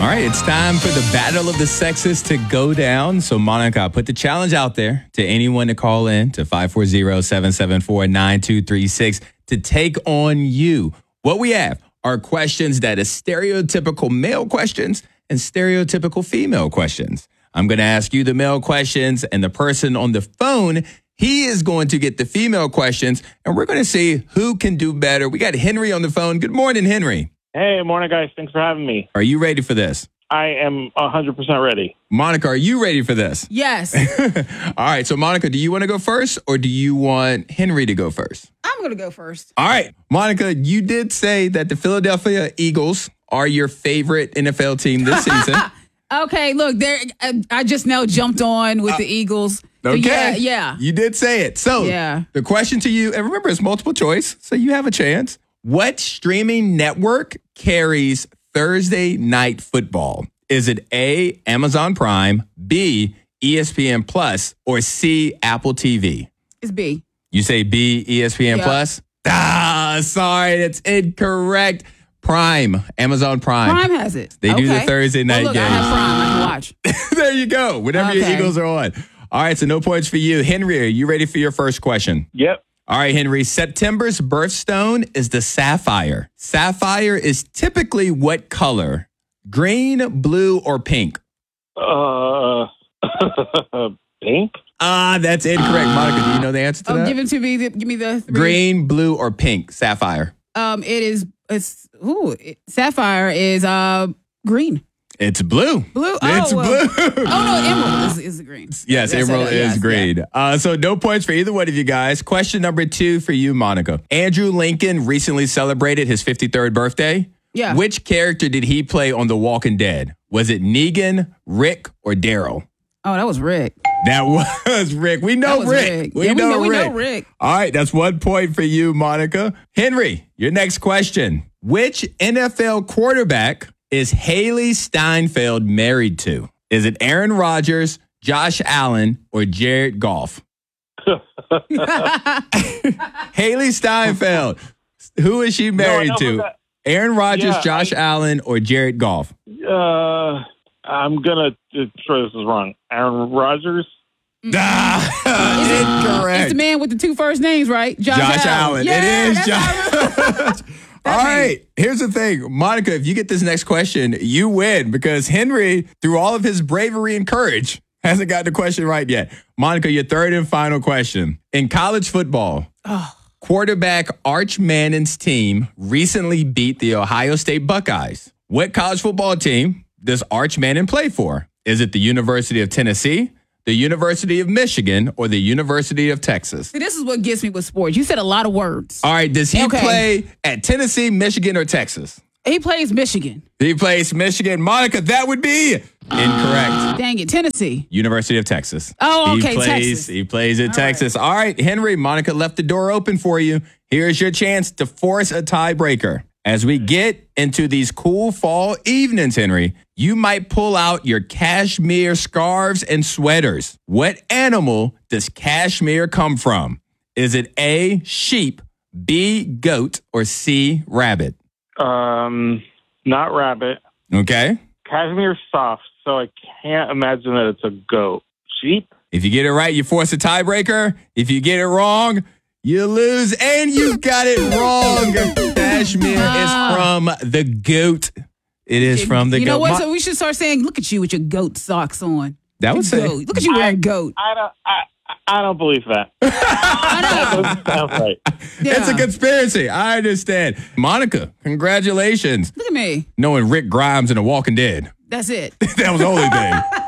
All right, it's time for the battle of the sexes to go down. So, Monica, I put the challenge out there to anyone to call in to 540-774-9236 to take on you. What we have are questions that are stereotypical male questions and stereotypical female questions. I'm going to ask you the male questions, and the person on the phone, he is going to get the female questions, and we're going to see who can do better. We got Henry on the phone. Good morning, Henry. Hey, morning, guys. Thanks for having me. Are you ready for this? I am 100% ready. Monica, are you ready for this? Yes. All right. So, Monica, do you want to go first, or do you want Henry to go first? I'm going to go first. All right. Monica, you did say that the Philadelphia Eagles are your favorite NFL team this season. Okay, look, I just now jumped on with the Eagles. Okay. Yeah. You did say it. So, the question to you, and remember, it's multiple choice, so you have a chance. What streaming network carries Thursday Night Football? Is it A, Amazon Prime, B, ESPN Plus, or C, Apple TV? It's B. You say B, ESPN Plus? Sorry, that's incorrect. Prime, Amazon Prime. Prime has it. They do the Thursday night look, game. I have Prime. I can watch. There you go. Whenever your Eagles are on. All right, so no points for you. Henry, are you ready for your first question? Yep. All right, Henry. September's birthstone is the sapphire. Sapphire is typically what color? Green, blue, or pink? Pink? That's incorrect. Monica, do you know the answer to that? Give it to me. Give me the three. Green, blue, or pink? Sapphire. Sapphire is green. It's blue. Blue? It's blue. Oh, no, emerald is the green. Yes, emerald is green. Yeah. So no points for either one of you guys. Question number 2 for you, Monica. Andrew Lincoln recently celebrated his 53rd birthday. Yeah. Which character did he play on The Walking Dead? Was it Negan, Rick, or Daryl? Oh, that was Rick. That was Rick. We know Rick. We know Rick. All right, that's 1 point for you, Monica. Henry, your next question. Which NFL quarterback is Haley Steinfeld married to? Is it Aaron Rodgers, Josh Allen, or Jared Goff? Haley Steinfeld. Who is she married to? Aaron Rodgers, Josh Allen, or Jared Goff? I'm going to sure this is wrong. Aaron Rodgers? Incorrect. It's the man with the 2 first names, right? Josh Allen. Yeah, it is Josh. All right. Here's the thing. Monica, if you get this next question, you win because Henry, through all of his bravery and courage, hasn't got the question right yet. Monica, your third and final question. In college football, quarterback Arch Manning's team recently beat the Ohio State Buckeyes. What college football team does Arch Manning play for? Is it the University of Tennessee, the University of Michigan, or the University of Texas? See, this is what gets me with sports. You said a lot of words. All right, does he play at Tennessee, Michigan, or Texas? He plays Michigan. He plays Michigan. Monica, that would be incorrect. Dang it, Tennessee. University of Texas. Oh, okay, Texas. He plays at Texas. All right, Henry, Monica left the door open for you. Here's your chance to force a tiebreaker. As we get into these cool fall evenings, Henry, you might pull out your cashmere scarves and sweaters. What animal does cashmere come from? Is it A, sheep, B, goat, or C, rabbit? Not rabbit. Okay. Cashmere's soft, so I can't imagine that it's a goat. Sheep? If you get it right, you force a tiebreaker. If you get it wrong, you lose, and you got it wrong. Cashmere is from the goat. It is from the goat. You know what? So we should start saying, look at you with your goat socks on. That would say. Look at you wearing goat. I don't believe that. I know. That doesn't sound right. Yeah. It's a conspiracy. I understand. Monica, congratulations. Look at me. Knowing Rick Grimes in The Walking Dead. That's it. That was the only thing.